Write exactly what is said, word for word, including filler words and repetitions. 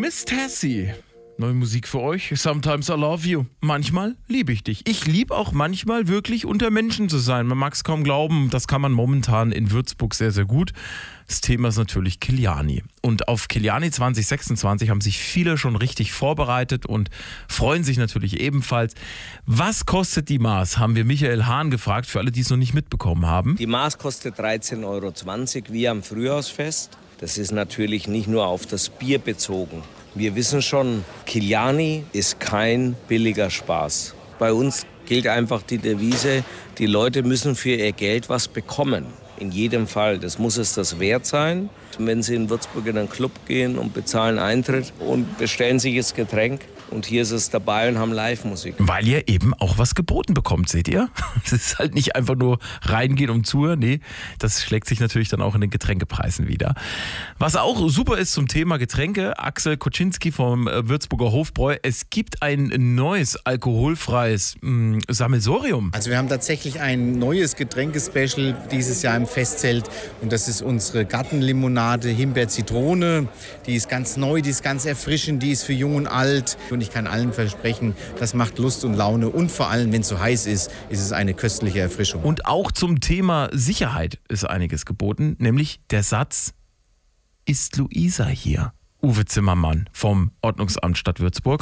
Miss Tessie. Neue Musik für euch. Sometimes I love you. Manchmal liebe ich dich. Ich liebe auch manchmal wirklich unter Menschen zu sein. Man mag es kaum glauben, das kann man momentan in Würzburg sehr, sehr gut. Das Thema ist natürlich Kiliani. Und auf Kiliani zwanzig sechsundzwanzig haben sich viele schon richtig vorbereitet und freuen sich natürlich ebenfalls. Was kostet die Maß? Haben wir Michael Hahn gefragt, für alle, die es noch nicht mitbekommen haben. Die Maß kostet dreizehn Euro zwanzig wie am Frühjahrsfest. Das ist natürlich nicht nur auf das Bier bezogen. Wir wissen schon, Kiliani ist kein billiger Spaß. Bei uns gilt einfach die Devise, die Leute müssen für ihr Geld was bekommen. In jedem Fall, das muss es das wert sein. Wenn Sie in Würzburg in einen Club gehen und bezahlen Eintritt und bestellen sich das Getränk und hier ist es dabei und haben Live-Musik. Weil ihr eben auch was geboten bekommt, seht ihr? Es ist halt nicht einfach nur reingehen und zuhören, nee, das schlägt sich natürlich dann auch in den Getränkepreisen wieder. Was auch super ist zum Thema Getränke, Axel Koczynski vom Würzburger Hofbräu, es gibt ein neues alkoholfreies mh, Sammelsorium. Also wir haben tatsächlich ein neues Getränkespecial dieses Jahr im Festzelt und das ist unsere Gartenlimonade Himbeer-Zitrone. Die ist ganz neu, die ist ganz erfrischend, die ist für jung und alt. Und ich kann allen versprechen, das macht Lust und Laune und vor allem, wenn es so heiß ist, ist es eine köstliche Erfrischung. Und auch zum Thema Sicherheit ist einiges geboten, nämlich der Satz, ist Luisa hier? Uwe Zimmermann vom Ordnungsamt Stadt Würzburg.